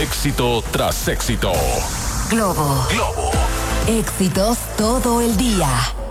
Éxito tras éxito. Globo. Éxitos todo el día.